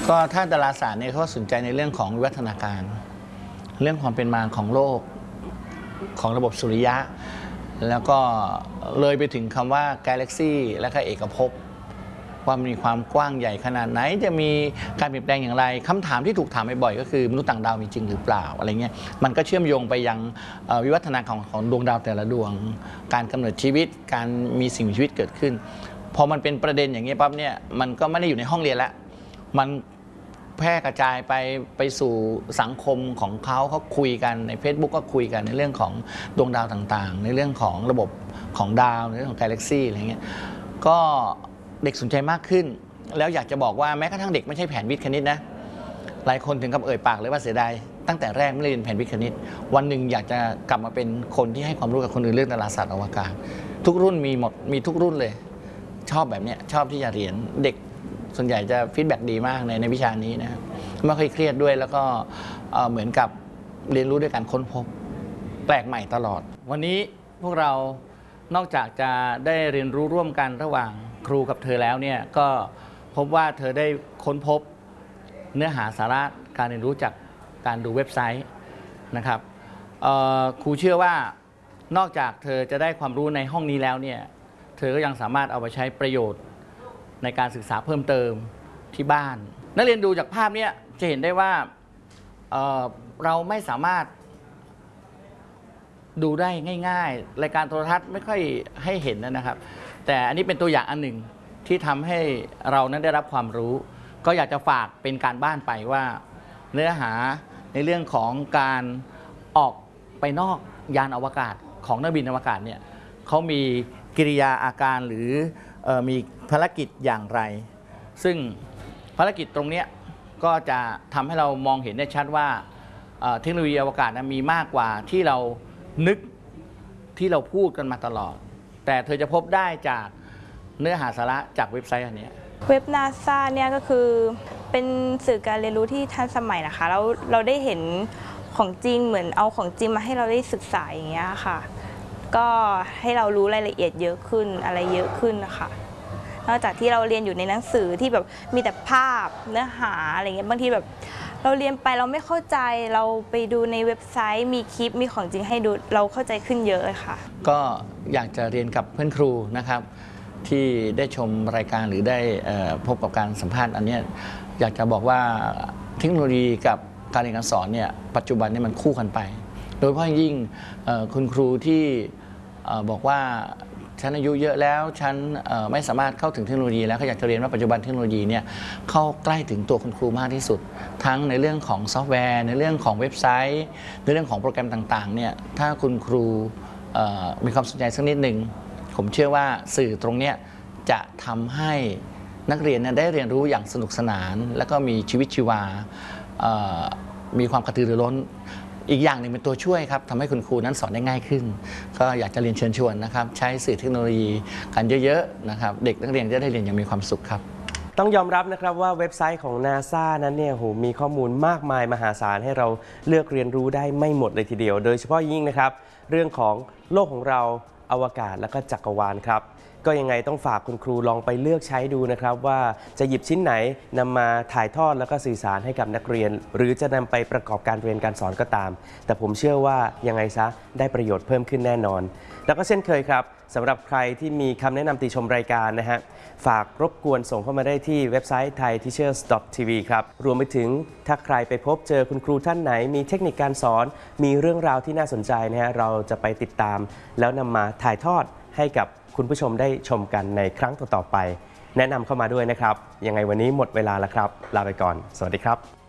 ก็ถ้าดาราศาสตร์เนี่ยเขาสนใจในเรื่องของวิวัฒนาการเรื่องความเป็นมาของโลกของระบบสุริยะแล้วก็เลยไปถึงคำว่า Galaxy และก็เอกภพว่ามีความกว้างใหญ่ขนาดไหนจะมีการเปลี่ยนแปลงอย่างไรคำถามที่ถูกถามบ่อยๆก็คือมนุษย์ต่างดาวมีจริงหรือเปล่าอะไรเงี้ยมันก็เชื่อมโยงไปยังวิวัฒนาการของดวงดาวแต่ละดวงการกำเนิดชีวิตการมีสิ่งมีชีวิตเกิดขึ้นพอมันเป็นประเด็นอย่างนี้ปั๊บเนี่ยมันก็ไม่ได้อยู่ในห้องเรียนแล้วมันแพร่กระจายไปสู่สังคมของเขาคุยกันใน Facebook ก็คุยกันในเรื่องของดวงดาวต่างๆในเรื่องของระบบของดาวในเรื่องของกาแล็กซี่อะไรเงี้ยก็เด็กสนใจมากขึ้นแล้วอยากจะบอกว่าแม้กระทั่งเด็กไม่ใช่แผนวิทย์คณิตนะหลายคนถึงกับเอ่ยปากเลยว่าเสียดายตั้งแต่แรกไม่เรียนแผนวิทย์คณิตวันหนึ่งอยากจะกลับมาเป็นคนที่ให้ความรู้กับคนอื่นเรื่องดาราศาสตร์อวกาศทุกรุ่นมีหมดมีทุกรุ่นเลยชอบแบบนี้ชอบที่จะเรียนเด็กส่วนใหญ่จะฟีดแบ็กดีมากในวิชานี้นะครับไม่ค่อยเครียดด้วยแล้วก็เหมือนกับเรียนรู้ด้วยการค้นพบแปลกใหม่ตลอดวันนี้พวกเรานอกจากจะได้เรียนรู้ร่วมกันระหว่างครูกับเธอแล้วเนี่ยก็พบว่าเธอได้ค้นพบเนื้อหาสาระการเรียนรู้จากการดูเว็บไซต์นะครับครูเชื่อว่านอกจากเธอจะได้ความรู้ในห้องนี้แล้วเนี่ยเธอก็ยังสามารถเอาไปใช้ประโยชน์ในการศึกษาเพิ่มเติมที่บ้านนักเรียนดูจากภาพนี้จะเห็นได้ว่าเราไม่สามารถดูได้ง่ายๆรายการโทรทัศน์ไม่ค่อยให้เห็นนะครับแต่อันนี้เป็นตัวอย่างอันหนึ่งที่ทำให้เรานั้นได้รับความรู้ก็อยากจะฝากเป็นการบ้านไปว่าเนื้อหาในเรื่องของการออกไปนอกยานอวกาศของนักบินอวกาศเนี่ยเขามีกิริยาอาการหรือมีภารกิจอย่างไรซึ่งภารกิจตรงนี้ก็จะทำให้เรามองเห็นได้ชัดว่าเทคโนโลยีอวกาศมีมากกว่าที่เรานึกที่เราพูดกันมาตลอดแต่เธอจะพบได้จากเนื้อหาสาระจากเว็บไซต์อันนี้เว็บ NASA เนี่ยก็คือเป็นสื่อการเรียนรู้ที่ทันสมัยนะคะแล้วเราได้เห็นของจริงเหมือนเอาของจริงมาให้เราได้ศึกษาอย่างเงี้ยค่ะก็ให้เรารู้รายละเอียดเยอะขึ้นอะไรเยอะขึ้นนะคะนอกจากที่เราเรียนอยู่ในหนังสือที่แบบมีแต่ภาพเนื้อหาอะไรเงี้ยบางทีแบบเราเรียนไปเราไม่เข้าใจเราไปดูในเว็บไซต์มีคลิปมีของจริงให้ดูเราเข้าใจขึ้นเยอะเลยค่ะก็อยากจะเรียนกับเพื่อนครูนะครับที่ได้ชมรายการหรือได้พบกับการสัมภาษณ์อันนี้อยากจะบอกว่าเทคโนโลยีกับการเรียนการสอนเนี่ยปัจจุบันนี้มันคู่กันไปโดยเฉพาะยิ่งคุณครูที่บอกว่าฉันอายุเยอะแล้วฉันไม่สามารถเข้าถึงเทคโนโลยีแล้วเขาอยากจะเรียนว่าปัจจุบันเทคโนโลยีเนี่ยเข้าใกล้ถึงตัวคุณครูมากที่สุดทั้งในเรื่องของซอฟต์แวร์ในเรื่องของเว็บไซต์ในเรื่องของโปรแกรมต่างๆเนี่ยถ้าคุณครูมีความสนใจสักนิดหนึ่งผมเชื่อว่าสื่อตรงนี้จะทำให้นักเรียนได้เรียนรู้อย่างสนุกสนานแล้วก็มีชีวิตชีวามีความกระตือรือร้นอีกอย่างหนึ่งเป็นตัวช่วยครับทำให้คุณครูนั้นสอนได้ง่ายขึ้นก็อยากจะเรียนเชิญชวนนะครับใช้สื่อเทคโนโลยีกันเยอะๆนะครับเด็กนักเรียนจะได้เรียนอย่างมีความสุขครับต้องยอมรับนะครับว่าเว็บไซต์ของ NASA นั้นเนี่ยมีข้อมูลมากมายมหาศาลให้เราเลือกเรียนรู้ได้ไม่หมดเลยทีเดียวโดยเฉพาะยิ่งนะครับเรื่องของโลกของเราอวกาศและก็จักรวาลครับก็ยังไงต้องฝากคุณครูลองไปเลือกใช้ดูนะครับว่าจะหยิบชิ้นไหนนำมาถ่ายทอดแล้วก็สื่อสารให้กับนักเรียนหรือจะนำไปประกอบการเรียนการสอนก็ตามแต่ผมเชื่อว่ายังไงซะได้ประโยชน์เพิ่มขึ้นแน่นอนแล้วก็เช่นเคยครับสำหรับใครที่มีคำแนะนำติชมรายการนะฮะฝากรบกวนส่งเข้ามาได้ที่เว็บไซต์ thaiteachers.tv ครับรวมไปถึงถ้าใครไปพบเจอคุณครูท่านไหนมีเทคนิคการสอนมีเรื่องราวที่น่าสนใจนะฮะเราจะไปติดตามแล้วนำมาถ่ายทอดให้กับคุณผู้ชมได้ชมกันในครั้งต่อๆไปแนะนำเข้ามาด้วยนะครับยังไงวันนี้หมดเวลาแล้วครับลาไปก่อนสวัสดีครับ